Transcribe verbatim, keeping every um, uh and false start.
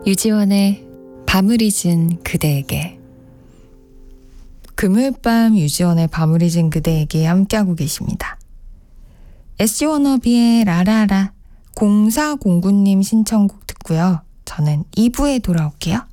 유지원의 밤을 잊은 그대에게. 금요일 밤 유지원의 밤을 잊은 그대에게 함께하고 계십니다. 에스지 워너비의 라라라 공사공구 님 신청곡 듣고요. 저는 이 부에 돌아올게요.